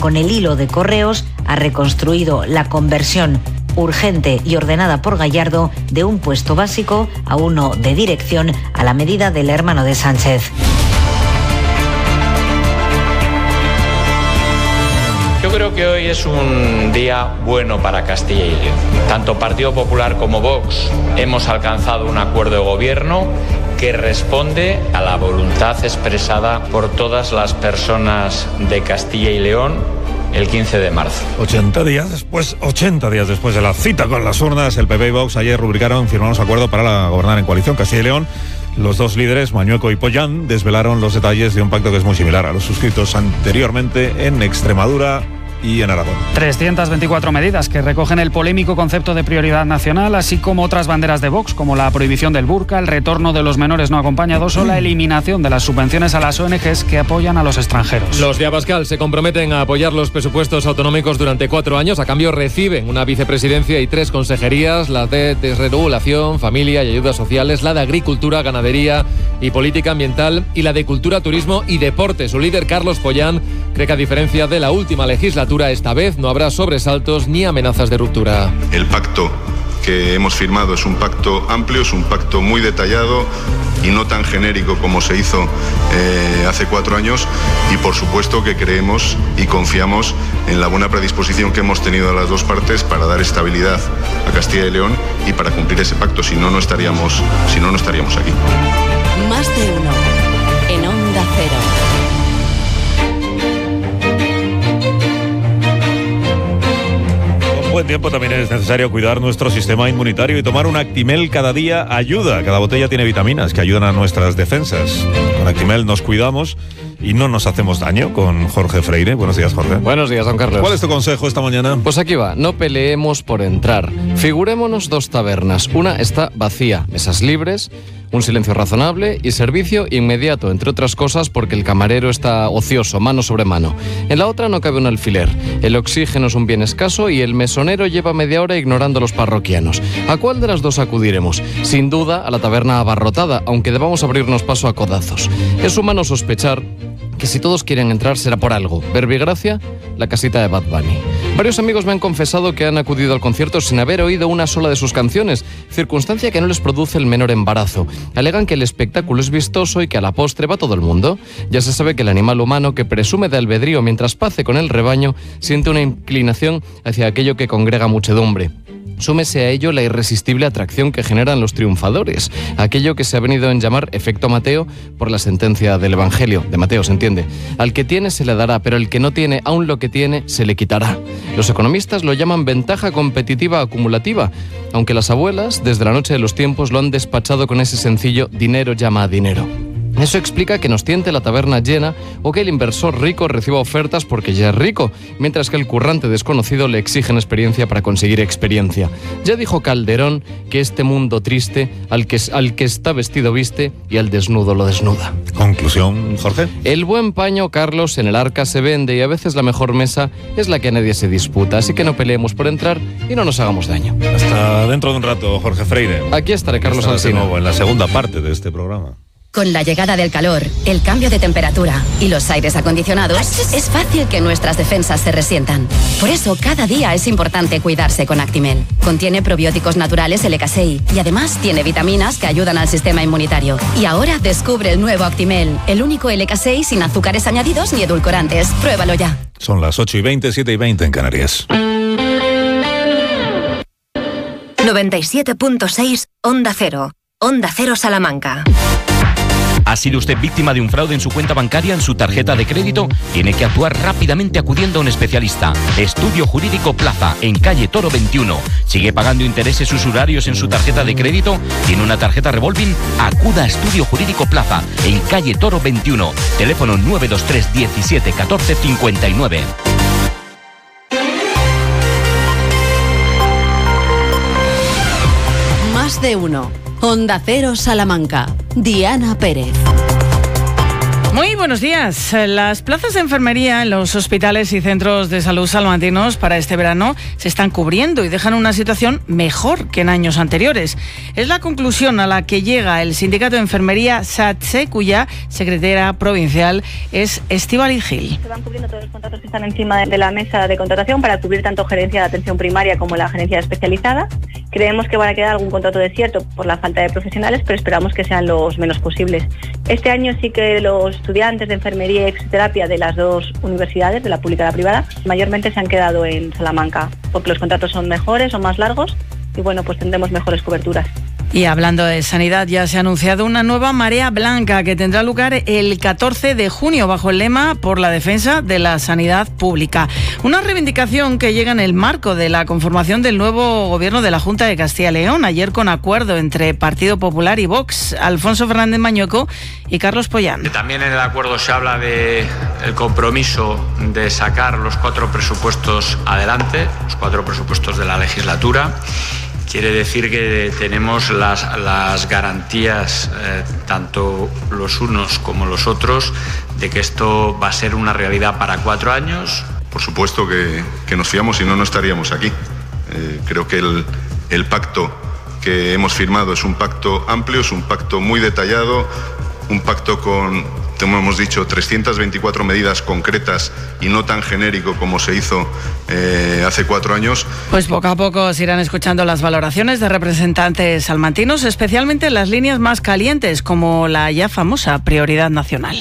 con el hilo de Correos ha reconstruido la conversión urgente y ordenada por Gallardo de un puesto básico a uno de dirección a la medida del hermano de Sánchez. Yo creo que hoy es un día bueno para Castilla y León. Tanto Partido Popular como Vox hemos alcanzado un acuerdo de gobierno que responde a la voluntad expresada por todas las personas de Castilla y León el 15 de marzo. 80 días después de la cita con las urnas, el PP y Vox ayer firmaron su acuerdo para gobernar en coalición. Castilla y León, los dos líderes, Mañueco y Pollán, desvelaron los detalles de un pacto que es muy similar a los suscritos anteriormente en Extremadura y en Aragón. 324 medidas que recogen el polémico concepto de prioridad nacional, así como otras banderas de Vox, como la prohibición del burka, el retorno de los menores no acompañados o la eliminación de las subvenciones a las ONGs que apoyan a los extranjeros. Los de Abascal se comprometen a apoyar los presupuestos autonómicos durante 4 años. A cambio reciben una vicepresidencia y 3 consejerías, la de desregulación, familia y ayudas sociales, la de agricultura, ganadería y política ambiental y la de cultura, turismo y deporte. Su líder, Carlos Pollán, cree que a diferencia de la última legislatura, esta vez no habrá sobresaltos ni amenazas de ruptura. El pacto que hemos firmado es un pacto amplio, es un pacto muy detallado y no tan genérico como se hizo hace 4 años, y por supuesto que creemos y confiamos en la buena predisposición que hemos tenido a las dos partes para dar estabilidad a Castilla y León y para cumplir ese pacto. Si no, no estaríamos aquí. Más de uno en Onda Cero. Buen tiempo también es necesario cuidar nuestro sistema inmunitario y tomar un Actimel cada día ayuda. Cada botella tiene vitaminas que ayudan a nuestras defensas. Con Actimel nos cuidamos y no nos hacemos daño. Con Jorge Freire. Buenos días, Jorge. Buenos días, don Carlos. ¿Cuál es tu consejo esta mañana? Pues aquí va, no peleemos por entrar. Figurémonos 2 tabernas. Una está vacía, mesas libres, un silencio razonable y servicio inmediato, entre otras cosas porque el camarero está ocioso, mano sobre mano. En la otra no cabe un alfiler. El oxígeno es un bien escaso y el mesonero lleva media hora ignorando a los parroquianos. ¿A cuál de las dos acudiremos? Sin duda a la taberna abarrotada, aunque debamos abrirnos paso a codazos. Es humano sospechar que si todos quieren entrar será por algo. Verbigracia, la casita de Bad Bunny. Varios amigos me han confesado que han acudido al concierto sin haber oído una sola de sus canciones, circunstancia que no les produce el menor embarazo. Alegan que el espectáculo es vistoso y que a la postre va todo el mundo. Ya se sabe que el animal humano, que presume de albedrío mientras pace con el rebaño, siente una inclinación hacia aquello que congrega muchedumbre. Súmese a ello la irresistible atracción que generan los triunfadores, aquello que se ha venido en llamar efecto Mateo por la sentencia del Evangelio, de Mateo, se entiende. Al que tiene se le dará, pero el que no tiene, aun lo que tiene, se le quitará. Los economistas lo llaman ventaja competitiva acumulativa, aunque las abuelas, desde la noche de los tiempos, lo han despachado con ese sencillo dinero llama a dinero. Eso explica que nos tiente la taberna llena o que el inversor rico reciba ofertas porque ya es rico, mientras que el currante desconocido le exigen experiencia para conseguir experiencia. Ya dijo Calderón que este mundo triste, al que está vestido viste y al desnudo lo desnuda. Conclusión, Jorge. El buen paño, Carlos, en el arca se vende y a veces la mejor mesa es la que a nadie se disputa, así que no peleemos por entrar y no nos hagamos daño. Hasta dentro de un rato, Jorge Freire. Aquí estaré, Carlos Alsina. De nuevo en la segunda parte de este programa. Con la llegada del calor, el cambio de temperatura y los aires acondicionados, es fácil que nuestras defensas se resientan. Por eso, cada día es importante cuidarse con Actimel. Contiene probióticos naturales LK6 y además tiene vitaminas que ayudan al sistema inmunitario. Y ahora descubre el nuevo Actimel, el único LK6 sin azúcares añadidos ni edulcorantes. Pruébalo ya. Son las 8:20, 7:20 en Canarias. 97.6 Onda Cero. Onda Cero Salamanca. ¿Ha sido usted víctima de un fraude en su cuenta bancaria, en su tarjeta de crédito? Tiene que actuar rápidamente acudiendo a un especialista. Estudio Jurídico Plaza, en calle Toro 21. ¿Sigue pagando intereses usurarios en su tarjeta de crédito? ¿Tiene una tarjeta revolving? Acuda a Estudio Jurídico Plaza, en calle Toro 21. Teléfono 923 17 14 59. Más de uno. Onda Cero Salamanca. Diana Pérez. Muy buenos días. Las plazas de enfermería en los hospitales y centros de salud salmantinos para este verano se están cubriendo y dejan una situación mejor que en años anteriores. Es la conclusión a la que llega el sindicato de enfermería SATSE, cuya secretaria provincial es Estíbaliz Gil. Se van cubriendo todos los contratos que están encima de la mesa de contratación para cubrir tanto gerencia de atención primaria como la gerencia especializada. Creemos que van a quedar algún contrato desierto por la falta de profesionales, pero esperamos que sean los menos posibles. Este año sí que los estudiantes de enfermería y exoterapia de las dos universidades, de la pública y la privada, mayormente se han quedado en Salamanca, porque los contratos son mejores, son más largos y bueno, pues tendremos mejores coberturas. Y hablando de sanidad, ya se ha anunciado una nueva marea blanca que tendrá lugar el 14 de junio bajo el lema Por la defensa de la sanidad pública. Una reivindicación que llega en el marco de la conformación del nuevo gobierno de la Junta de Castilla y León, ayer con acuerdo entre Partido Popular y Vox, Alfonso Fernández Mañueco y Carlos Pollán. También en el acuerdo se habla del compromiso de sacar los 4 presupuestos adelante, los 4 presupuestos de la legislatura. Quiere decir que tenemos las garantías, tanto los unos como los otros, de que esto va a ser una realidad para 4 años. Por supuesto que nos fiamos, si no, no estaríamos aquí. Creo que el pacto que hemos firmado es un pacto amplio, es un pacto muy detallado, un pacto con, como hemos dicho, 324 medidas concretas y no tan genérico como se hizo hace 4 años. Pues poco a poco se irán escuchando las valoraciones de representantes salmantinos, especialmente en las líneas más calientes, como la ya famosa Prioridad Nacional.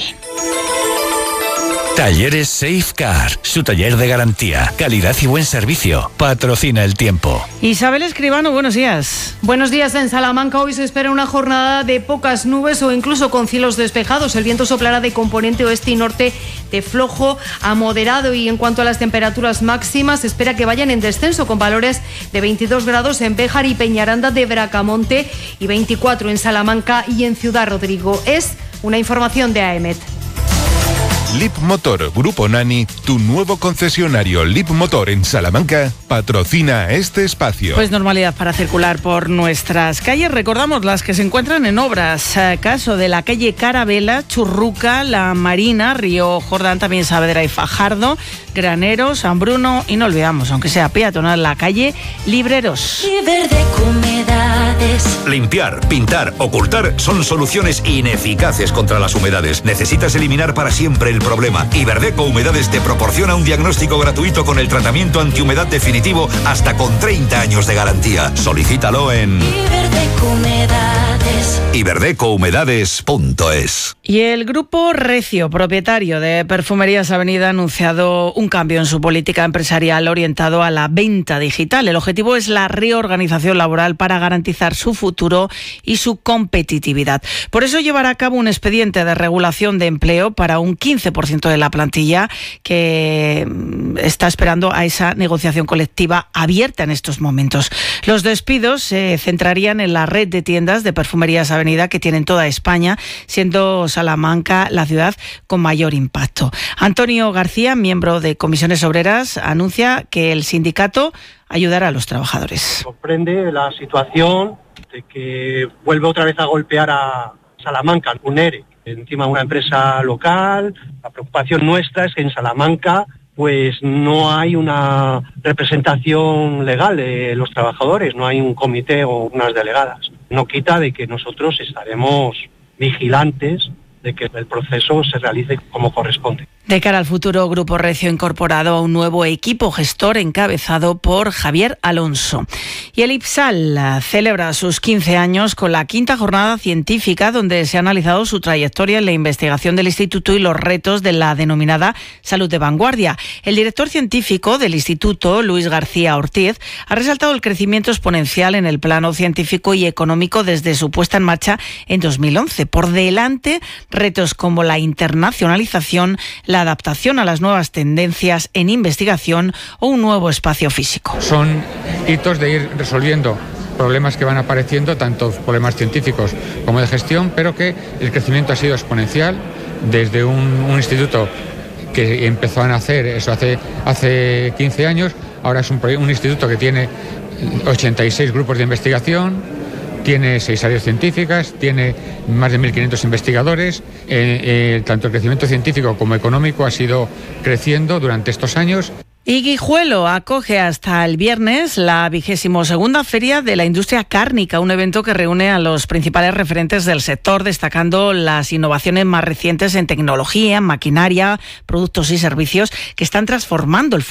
Talleres Safecar, su taller de garantía, calidad y buen servicio. Patrocina El Tiempo. Isabel Escribano, buenos días. Buenos días. En Salamanca hoy se espera una jornada de pocas nubes o incluso con cielos despejados. El viento soplará de componente oeste y norte de flojo a moderado, y en cuanto a las temperaturas máximas se espera que vayan en descenso, con valores de 22 grados en Béjar y Peñaranda de Bracamonte y 24 en Salamanca y en Ciudad Rodrigo. Es una información de AEMET. LIP Motor Grupo Nani, tu nuevo concesionario LIP Motor en Salamanca, patrocina este espacio. Pues normalidad para circular por nuestras calles. Recordamos las que se encuentran en obras. Caso de la calle Carabela, Churruca, La Marina, Río Jordán, también Saavedra y Fajardo, Granero, San Bruno, y no olvidamos, aunque sea peatonal, la calle Libreros. Limpiar, pintar, ocultar son soluciones ineficaces contra las humedades. Necesitas eliminar para siempre el problema. Iberdeco Humedades te proporciona un diagnóstico gratuito con el tratamiento antihumedad definitivo hasta con 30 años de garantía. Solicítalo en iberdecouhumedades.es. Y el grupo Recio, propietario de Perfumerías Avenida, ha anunciado un cambio en su política empresarial orientado a la venta digital. El objetivo es la reorganización laboral para garantizar su futuro y su competitividad. Por eso llevará a cabo un expediente de regulación de empleo para un 15% de la plantilla, que está esperando a esa negociación colectiva abierta en estos momentos. Los despidos se centrarían en la red de tiendas de Perfumerías Avenida que tienen toda España, siendo Salamanca la ciudad con mayor impacto. Antonio García, miembro de Comisiones Obreras, anuncia que el sindicato ayudará a los trabajadores. Sorprende la situación de que vuelve otra vez a golpear a Salamanca, un ERE, encima una empresa local. La preocupación nuestra es que en Salamanca pues no hay una representación legal de los trabajadores, no hay un comité o unas delegadas. No quita de que nosotros estaremos vigilantes de que el proceso se realice como corresponde. De cara al futuro, Grupo Recio ha incorporado a un nuevo equipo gestor encabezado por Javier Alonso. Y el IPSAL celebra sus 15 años con la 5ª jornada científica, donde se ha analizado su trayectoria en la investigación del instituto y los retos de la denominada salud de vanguardia. El director científico del instituto, Luis García Ortiz, ha resaltado el crecimiento exponencial en el plano científico y económico desde su puesta en marcha en 2011. Por delante, retos como la internacionalización, la adaptación a las nuevas tendencias en investigación o un nuevo espacio físico. Son hitos de ir resolviendo problemas que van apareciendo, tanto problemas científicos como de gestión, pero que el crecimiento ha sido exponencial desde un instituto que empezó a nacer eso hace 15 años. Ahora es un instituto que tiene 86 grupos de investigación, tiene 6 áreas científicas, tiene más de 1.500 investigadores. Tanto el crecimiento científico como económico ha sido creciendo durante estos años. Y Guijuelo acoge hasta el viernes la 22ª Feria de la Industria Cárnica, un evento que reúne a los principales referentes del sector, destacando las innovaciones más recientes en tecnología, maquinaria, productos y servicios que están transformando el